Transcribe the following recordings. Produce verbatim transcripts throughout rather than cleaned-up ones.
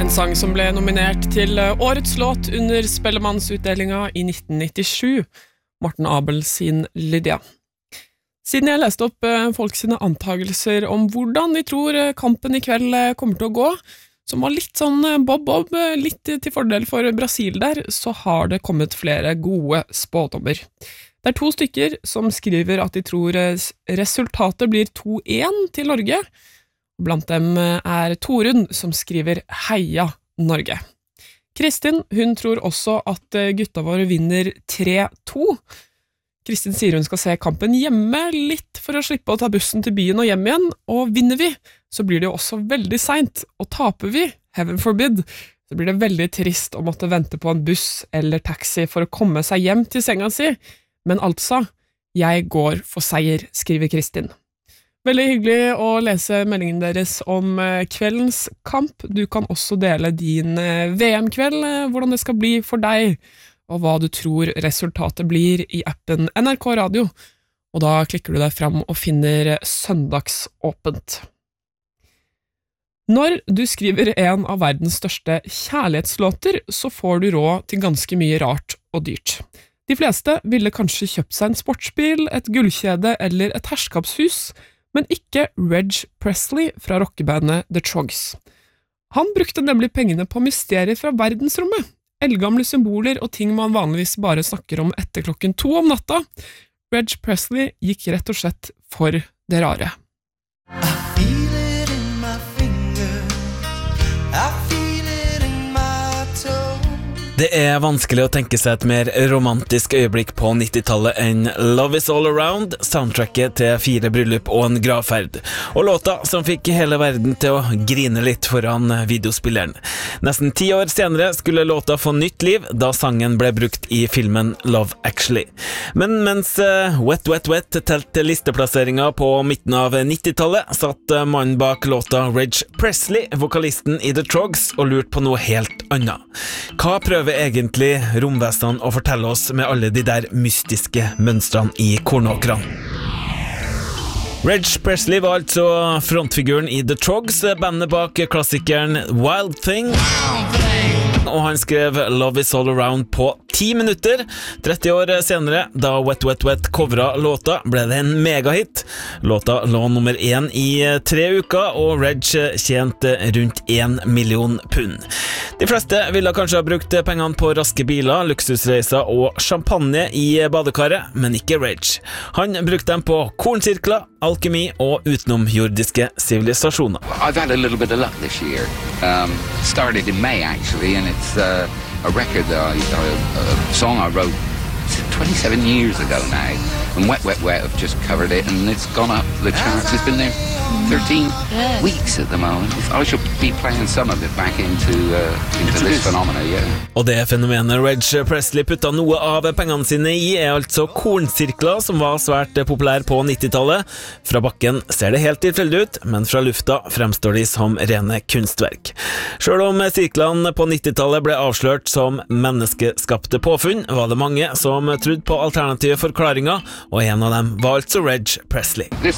En sang som ble nominert til årets låt under Spellemannsutdelinga i nitten nittisju, Morten Abel sin Lydia. Siden jeg leste opp folk sine antagelser om hvordan de tror kampen i kveld kommer til å gå, som var litt sånn bob-bob, litt til fordel for Brasil der, så har det kommet flere gode spådommer. Det er to stykker som skriver at de tror resultatet blir to én til Norge. Blant dem er Torunn som skriver Heia Norge. Kristin, hun tror også at gutta våre vinner tre to. Kristin sier hun skal se kampen hjemme litt for å slippe å ta bussen til byen og hjem igjen, og vinner vi, så blir det jo også veldig sent, og taper vi, heaven forbid, så blir det veldig trist å måtte vente på en buss eller taxi for å komme seg hjem til senga si, men altså, jeg går for seier, skriver Kristin. Veldig hyggelig å lese meldingen deres om kveldens kamp. Du kan også dele din V M-kveld, hvordan det skal bli for deg, og hva du tror resultatet blir i appen N R K Radio. Og da klikker du deg fram og finner søndagsåpent. Når du skriver en av verdens største kjærlighetslåter, så får du råd til ganske mye rart og dyrt. De fleste ville kanskje kjøpt seg en sportsbil, et gullkjede eller et herskapshus, men ikke Reg Presley fra rockebandet The Trogs. Han brukte nemlig pengene på mysterier fra verdensrommet, eldgamle symboler og ting man vanligvis bare snakker om etter klokken to om natta. Reg Presley gikk rett og slett for det rare. I feel it in my finger, I feel it in my toe. Det er vanskelig å tenke seg et mer romantisk øyeblikk på nittitallet enn Love is all around, soundtracket til fire bryllup og en gravferd, og låta som fikk hele verden til å grine litt foran videospilleren. Nesten ti år senere skulle låta få nytt liv da sangen ble brukt i filmen Love Actually. Men mens uh, Wet Wet Wet telte listeplasseringa på midten av nittitallet, satt mannen bak låta Reg Presley, vokalisten i The Trogs, og lurt på noe helt annet. Hva prøver egentlig romvesenene å fortelle oss med alle de der mystiske mønstrene i kornåkrene? Reg Presley var altså frontfiguren i The Trogs, bandet bak klassikeren Wild Thing, og han skrev Love is all around på ti minutter. tretti år senere, da Wet Wet Wet covra låta, ble det en megahit. Låta lå nummer én i tre uker, og Reg tjente rundt en million pund. De fleste ville kanskje ha brukt pengene på raske biler, luksusreiser og champagne i badekaret, men ikke Reg. Han brukte dem på kornsirkler, alkemi og utenomjordiske sivilisasjoner. I've had a little bit of luck this year. Um, started in May actually, and it's uh, a record that I, I, a song I wrote twenty-seven years ago now, and Wet Wet Wet have just covered it, and it's gone up the charts. It's been there thirteen yeah. weeks at the moment. I should be playing some of it back into, uh, into this phenomena, yeah. Og det fenomenet Reg Presley putta noe av pengene sine i er altså kornsirkler, som var svært populær på nittitallet. Fra bakken ser det helt tilfeldig ut, men fra lufta fremstår de som rene kunstverk. Selv om sirklene på nittitallet ble avslørt som menneskeskapte påfunn, var det mange som trodde på alternative forklaringer, og en av dem var altså Reg Presley. This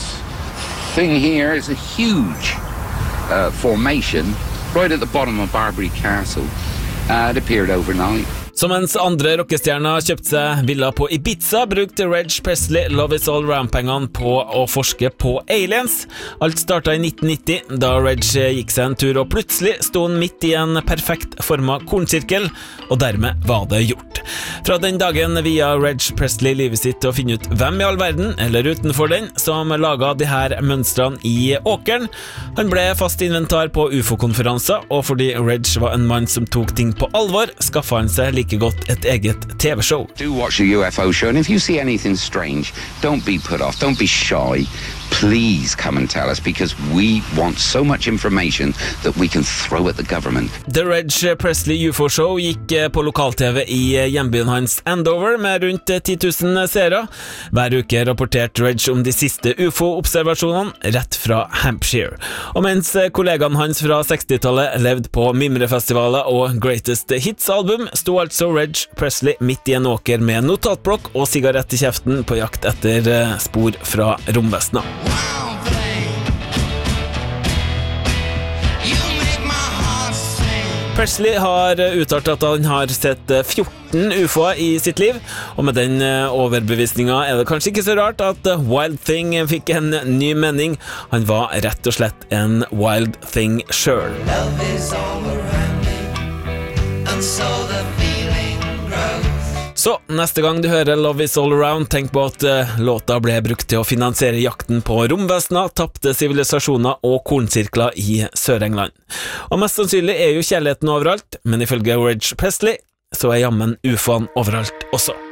thing here is a huge uh, formation right at the bottom of Barbary Castle. Uh, it appeared overnight. Så mens andre rockestjerner kjøpte seg villa på Ibiza, brukte Reg Presley Love is all around-pengene på å forske på aliens. Alt startet i nitten nitti, da Reg gikk seg en tur, og plutselig sto han midt i en perfekt formet kornsirkel, og dermed var det gjort. Fra den dagen via Reg Presley livet sitt til å finne ut hvem i all verden, eller utenfor den, som laget de her mønstrene i åkeren. Han ble fast inventar på U F O-konferanser, og fordi Reg var en mann som tok ting på alvor, skaffet han seg like godt et eget T V-show. Do watch a U F O show, and if you see anything strange, don't be put off, don't be shy. Please come and tell us, because we want so much information that we can throw at the government. The Reg Presley U F O-show gikk på lokal-T V i hjembyen hans Andover med rundt ti tusen seere. Hver uke rapporterte Reg om de siste U F O-observasjonene rett fra Hampshire. Og mens kollegaene hans fra sekstitallet levde på mimrefestivaler og Greatest Hits-album, sto altså Reg Presley midt i en åker med notatblokk og sigarett i kjeften på jakt etter spor fra romvesener. Presley har uttalt at han har sett fjorten U F O-er i sitt liv, og med den overbevisningen er det kanskje ikke så rart at Wild Thing fikk en ny mening. Han var rett og slett en Wild Thing selv. Love is all around me, and so the feeling grows. Så neste gang du hører Love is all around, tenk på at uh, låta ble brukt til å finansiere jakten på romvesener, tapte sivilisasjoner og kornsirkler i Sør-England. Og mest sannsynlig er jo kjærligheten overalt, men ifølge Reg Presley så er jammen U F O-en overalt også.